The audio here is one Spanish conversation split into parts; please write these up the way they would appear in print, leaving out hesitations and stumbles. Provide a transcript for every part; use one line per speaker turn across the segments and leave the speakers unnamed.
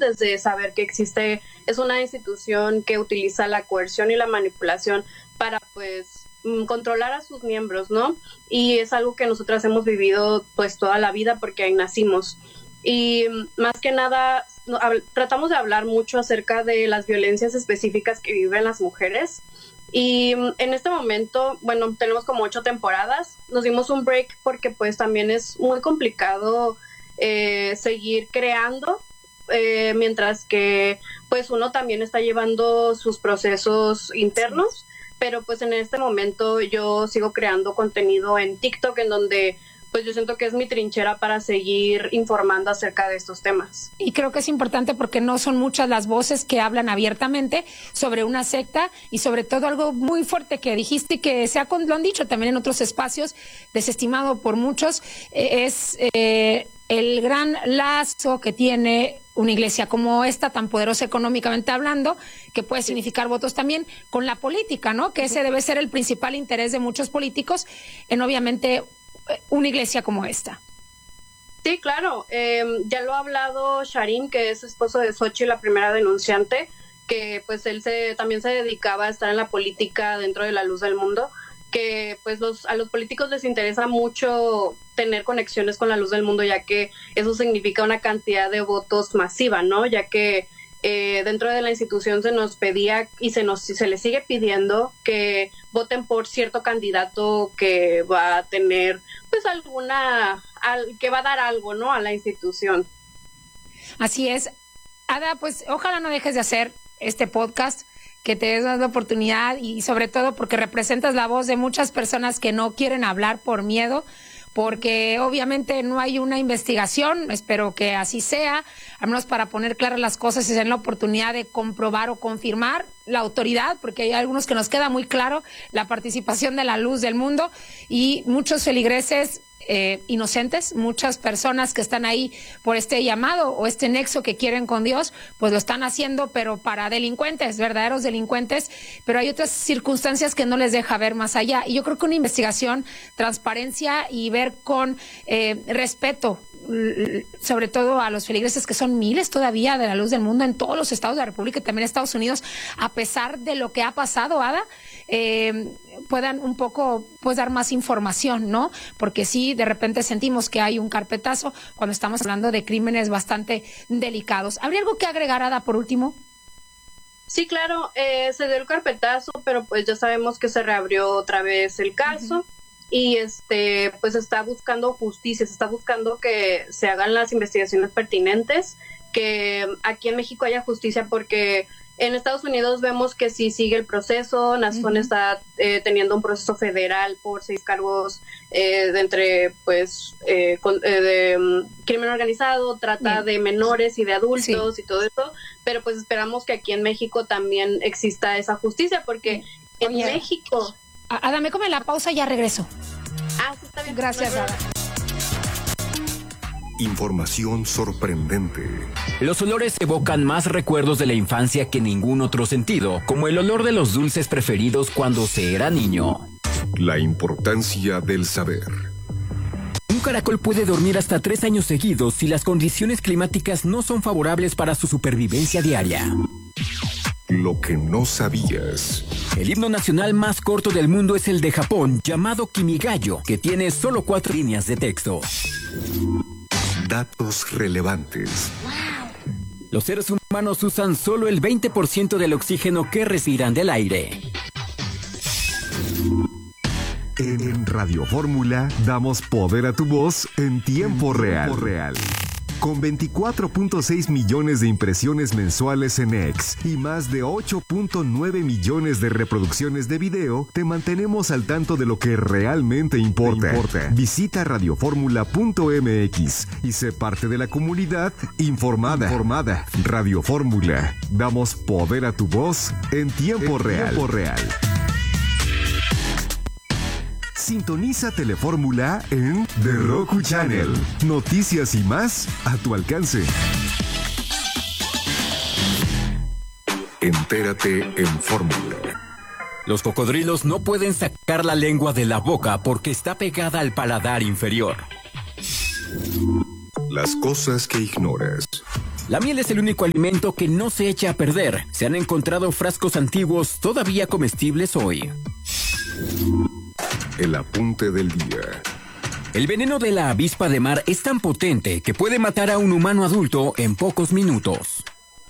desde saber que es una institución que utiliza la coerción y la manipulación para pues controlar a sus miembros, ¿no? Y es algo que nosotras hemos vivido pues toda la vida porque ahí nacimos. Y más que nada tratamos de hablar mucho acerca de las violencias específicas que viven las mujeres. Y en este momento, bueno, tenemos como 8 temporadas. Nos dimos un break porque pues también es muy complicado seguir creando, mientras que pues uno también está llevando sus procesos internos. Pero pues en este momento yo sigo creando contenido en TikTok, en donde pues yo siento que es mi trinchera para seguir informando acerca de estos temas.
Y creo que es importante porque no son muchas las voces que hablan abiertamente sobre una secta, y sobre todo algo muy fuerte que dijiste, que lo han dicho también en otros espacios, desestimado por muchos, es el gran lazo que tiene una iglesia como esta, tan poderosa económicamente hablando, que puede significar votos también, con la política, ¿no? Que ese debe ser el principal interés de muchos políticos en, obviamente, una iglesia como esta.
Sí, claro. Ya lo ha hablado Sharim, que es esposo de Xochitl, la primera denunciante, que pues él también se dedicaba a estar en la política dentro de la Luz del Mundo, que pues a los políticos les interesa mucho tener conexiones con la Luz del Mundo, ya que eso significa una cantidad de votos masiva, ¿no? Ya que dentro de la institución se nos pedía y se les sigue pidiendo que voten por cierto candidato que va a tener pues que va a dar algo, ¿no?, a la institución.
Así es. Ada, pues ojalá no dejes de hacer este podcast, que te des la oportunidad, y sobre todo porque representas la voz de muchas personas que no quieren hablar por miedo, porque obviamente no hay una investigación. Espero que así sea, al menos para poner claras las cosas y tener la oportunidad de comprobar o confirmar la autoridad, porque hay algunos que nos queda muy claro la participación de la Luz del Mundo, y muchos feligreses inocentes, muchas personas que están ahí por este llamado o este nexo que quieren con Dios, pues lo están haciendo, pero para delincuentes, verdaderos delincuentes, pero hay otras circunstancias que no les deja ver más allá. Y yo creo que una investigación, transparencia y ver con respeto, sobre todo a los feligreses, que son miles todavía de la Luz del Mundo en todos los estados de la República y también en Estados Unidos, a pesar de lo que ha pasado, Ada, puedan un poco pues dar más información, ¿no? Porque sí, de repente sentimos que hay un carpetazo cuando estamos hablando de crímenes bastante delicados. ¿Habría algo que agregar, Ada, por último?
Sí, claro, se dio el carpetazo, pero pues ya sabemos que se reabrió otra vez el caso. Uh-huh. Y pues está buscando justicia, se está buscando que se hagan las investigaciones pertinentes, que aquí en México haya justicia, porque en Estados Unidos vemos que sí sigue el proceso. Nazón está teniendo un proceso federal por 6 cargos de crimen organizado, trata de menores y de adultos, y todo eso, pero pues esperamos que aquí en México también exista esa justicia, porque en México...
Ada, me come la pausa y ya regreso.
Sí, está bien.
Gracias, Ada.
Información sorprendente.
Los olores evocan más recuerdos de la infancia que ningún otro sentido, como el olor de los dulces preferidos cuando se era niño.
La importancia del saber.
Un caracol puede dormir hasta 3 años seguidos si las condiciones climáticas no son favorables para su supervivencia diaria.
Lo que no sabías.
El himno nacional más corto del mundo es el de Japón, llamado Kimigayo, que tiene solo 4 líneas de texto.
Datos relevantes.
Los seres humanos usan solo el 20% del oxígeno que respiran del aire.
En Radio Fórmula damos poder a tu voz en tiempo real. Con 24.6 millones de impresiones mensuales en X y más de 8.9 millones de reproducciones de video, te mantenemos al tanto de lo que realmente importa. Visita radioformula.mx y sé parte de la comunidad informada. Radio Fórmula. Damos poder a tu voz en tiempo real. Sintoniza Telefórmula en The Roku Channel. Noticias y más a tu alcance. Entérate en Fórmula.
Los cocodrilos no pueden sacar la lengua de la boca porque está pegada al paladar inferior.
Las cosas que ignoras.
La miel es el único alimento que no se echa a perder. Se han encontrado frascos antiguos todavía comestibles hoy.
El apunte del día.
El veneno de la avispa de mar es tan potente que puede matar a un humano adulto en pocos minutos.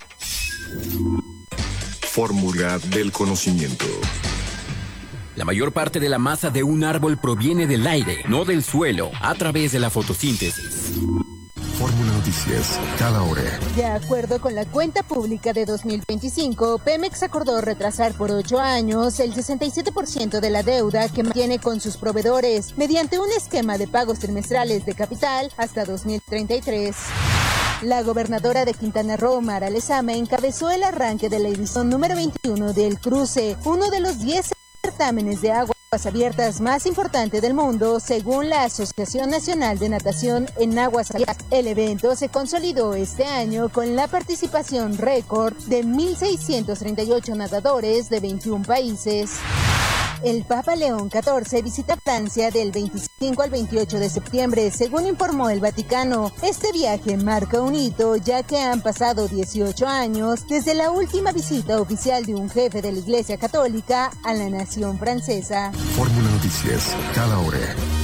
Fórmula del conocimiento.
La mayor parte de la masa de un árbol proviene del aire, no del suelo, a través de la fotosíntesis.
Fórmula Noticias, cada hora.
De acuerdo con la cuenta pública de 2025, Pemex acordó retrasar por 8 años el 67% de la deuda que mantiene con sus proveedores mediante un esquema de pagos trimestrales de capital hasta 2033. La gobernadora de Quintana Roo, Mara Lezama, encabezó el arranque de la edición número 21 del Cruce, uno de los 10 certámenes de aguas abiertas más importante del mundo, según la Asociación Nacional de Natación en Aguas Abiertas. El evento se consolidó este año con la participación récord de 1,638 nadadores de 21 países. El Papa León XIV visita Francia del 25 al 28 de septiembre, según informó el Vaticano. Este viaje marca un hito, ya que han pasado 18 años desde la última visita oficial de un jefe de la Iglesia Católica a la nación francesa.
Fórmula Noticias, cada hora.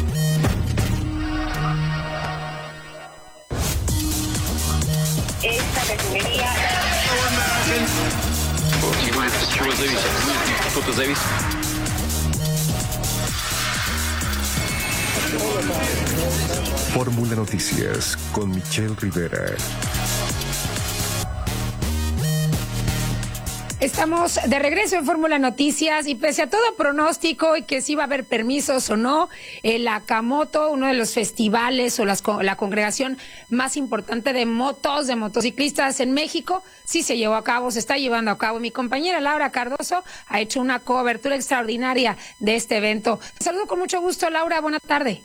Esta refinería...
Fórmula Noticias con Michelle Rivera.
Estamos de regreso en Fórmula Noticias y pese a todo pronóstico y que si va a haber permisos o no, el Acamoto, uno de los festivales o la congregación más importante de motociclistas en México, sí se llevó a cabo, se está llevando a cabo. Mi compañera Laura Cardoso ha hecho una cobertura extraordinaria de este evento. Te saludo con mucho gusto, Laura, buena tarde.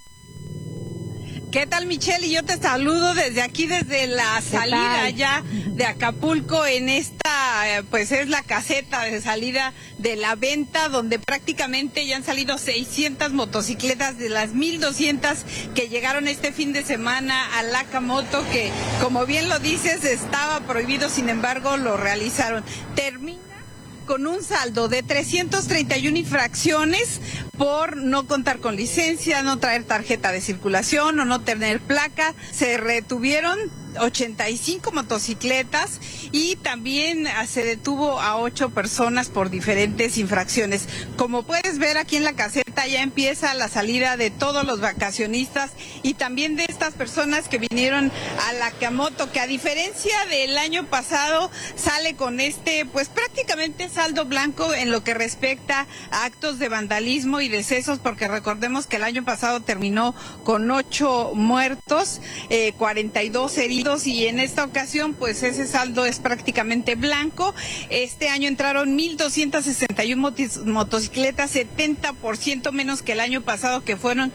¿Qué tal, Michelle? Y yo te saludo desde aquí, desde la salida ya de Acapulco, en esta, pues es la caseta de salida de la venta, donde prácticamente ya han salido 600 motocicletas de las 1,200 que llegaron este fin de semana al Acamoto, que, como bien lo dices, estaba prohibido, sin embargo, lo realizaron. Termina con un saldo de 331 infracciones por no contar con licencia, no traer tarjeta de circulación o no tener placa. Se retuvieron 85 motocicletas y también se detuvo a 8 personas por diferentes infracciones. Como puedes ver aquí en la caseta ya empieza la salida de todos los vacacionistas y también de estas personas que vinieron a la Acamoto, que a diferencia del año pasado sale con pues prácticamente saldo blanco en lo que respecta a actos de vandalismo y decesos, porque recordemos que el año pasado terminó con 8 muertos, 42 heridos, y en esta ocasión pues ese saldo es prácticamente blanco. Este año entraron 1,261 motocicletas, 70% menos que el año pasado, que fueron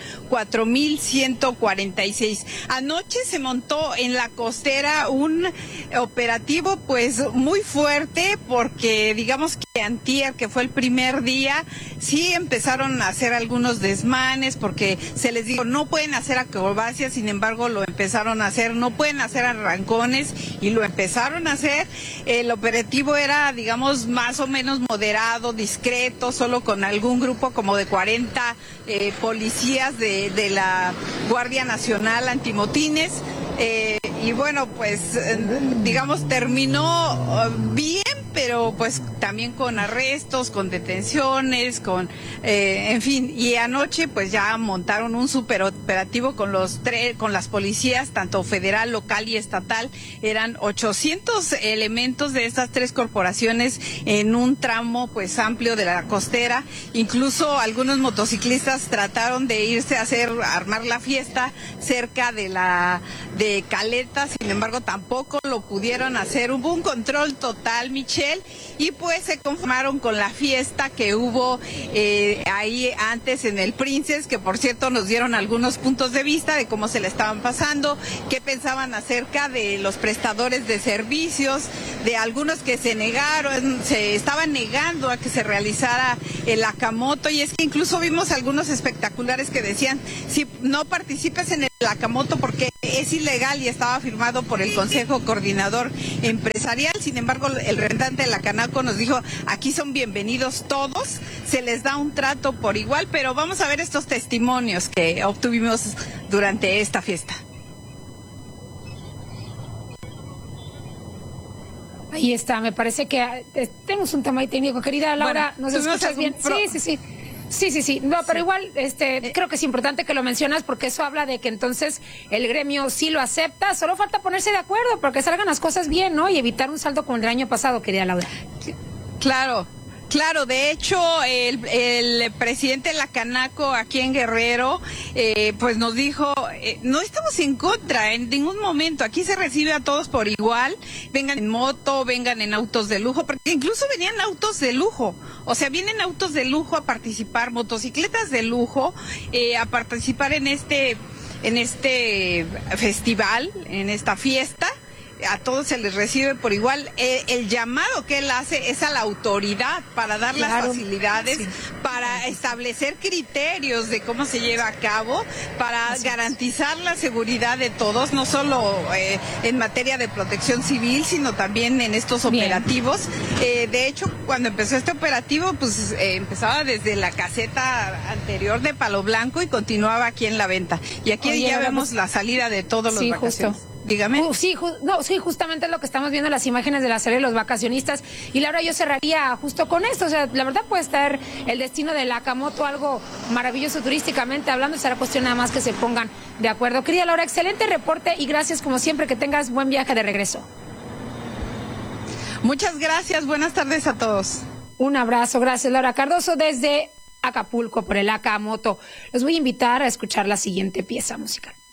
4,146. Anoche se montó en la costera un operativo pues muy fuerte, porque digamos que antier, que fue el primer día, sí empezaron a hacer algunos desmanes, porque se les dijo no pueden hacer acrobacias, sin embargo lo empezaron a hacer, no pueden hacer arrancones y lo empezaron a hacer. El operativo era, digamos, más o menos moderado, discreto, solo con algún grupo como de 40 policías de la Guardia Nacional Antimotines. Y bueno, pues digamos terminó bien, pero pues también con arrestos, con detenciones, en fin. Y anoche pues ya montaron un super operativo con las policías, tanto federal, local y estatal. Eran 800 elementos de estas 3 corporaciones en un tramo pues amplio de la costera. Incluso algunos motociclistas trataron de irse a armar la fiesta cerca de Caleta, sin embargo tampoco lo pudieron hacer. Hubo un control total, Michelle, y pues se conformaron con la fiesta que hubo ahí antes en el Princess, que por cierto nos dieron algunos puntos de vista de cómo se le estaban pasando, qué pensaban acerca de los prestadores de servicios, de algunos que se estaban negando a que se realizara el Akamoto, y es que incluso vimos algunos espectaculares que decían, si no participes en el Akamoto porque es ilegal y estaba firmado por el Consejo Coordinador Empresarial. Sin embargo, el representante de la Canaco nos dijo, aquí son bienvenidos todos, se les da un trato por igual, pero vamos a ver estos testimonios que obtuvimos durante esta fiesta.
Ahí está, me parece que tenemos un tema ahí técnico. Querida Laura, ¿nos escuchas bien? Sí. No, pero igual creo que es importante que lo mencionas porque eso habla de que entonces el gremio sí lo acepta, solo falta ponerse de acuerdo porque salgan las cosas bien, ¿no? Y evitar un saldo como el del año pasado, querida Laura.
Claro, de hecho, el presidente de la Canaco aquí en Guerrero, pues nos dijo, no estamos en contra en ningún momento, aquí se recibe a todos por igual, vengan en moto, vengan en autos de lujo, porque incluso venían autos de lujo, o sea, vienen autos de lujo a participar, motocicletas de lujo, a participar en este festival, en esta fiesta. A todos se les recibe por igual. El llamado que él hace es a la autoridad para dar las facilidades, para establecer criterios de cómo se lleva a cabo, para garantizar la seguridad de todos, no solo en materia de protección civil, sino también en estos operativos. De hecho, cuando empezó este operativo, pues empezaba desde la caseta anterior de Palo Blanco y continuaba aquí en La Venta. Y aquí ya vemos la salida de todos los vacaciones.
Justo.
Dígame.
Sí, justamente es lo que estamos viendo en las imágenes de la serie de los vacacionistas. Y Laura, yo cerraría justo con esto. O sea, la verdad puede estar el destino del Akamoto algo maravilloso turísticamente hablando. Será cuestión nada más que se pongan de acuerdo. Querida Laura, excelente reporte y gracias como siempre. Que tengas buen viaje de regreso.
Muchas gracias. Buenas tardes a todos.
Un abrazo. Gracias, Laura Cardoso, desde Acapulco por el Akamoto. Los voy a invitar a escuchar la siguiente pieza musical.